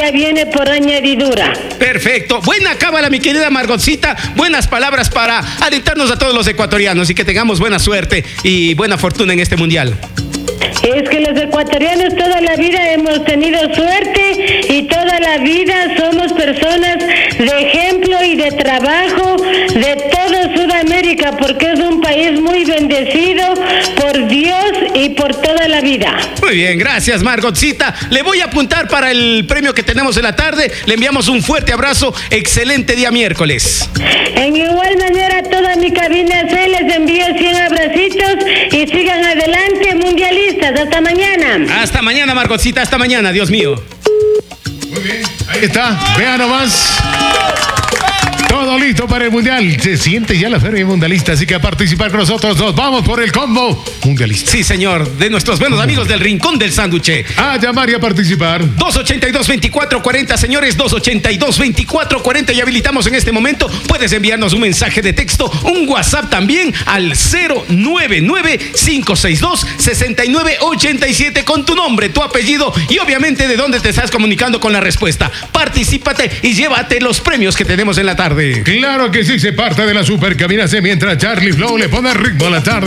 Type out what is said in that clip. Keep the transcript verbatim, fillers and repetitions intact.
ya viene por añadidura. Perfecto. Buena cábala, mi querida Margotcita. Buenas palabras para alentarnos a todos los ecuatorianos y que tengamos buena suerte y buena fortuna en este mundial. Es que los ecuatorianos toda la vida hemos tenido suerte y toda la vida somos personas de ejemplo y de trabajo de toda Sudamérica, porque es un país muy bendecido por Dios y por toda la vida. Muy bien, gracias, Margotcita. Le voy a apuntar para el premio que tenemos en la tarde. Le enviamos un fuerte abrazo. Excelente día miércoles. En igual manera, toda mi cabina C les envío cien abracitos y sigan adelante, mundialistas. Hasta mañana. Hasta mañana, Margotcita. Hasta mañana, Dios mío. Muy bien, ahí está. Vean nomás. Todo listo para el mundial. Se siente ya la feria mundialista, así que a participar con nosotros nos vamos por el combo mundialista. Sí, señor, de nuestros buenos amigos del Rincón del Sándwich. A llamar y a participar. dos ochenta y dos, veinticuatro cuarenta, señores, dos ochenta y dos, veinticuatro cuarenta. Y habilitamos en este momento. Puedes enviarnos un mensaje de texto, un WhatsApp también al cero nueve nueve, cinco seis dos, seis nueve ocho siete con tu nombre, tu apellido y obviamente de dónde te estás comunicando con la respuesta. Particípate y llévate los premios que tenemos en la tarde. Claro que sí, se parte de la super cabina C mientras Charlie Flow le pone ritmo a la tarde.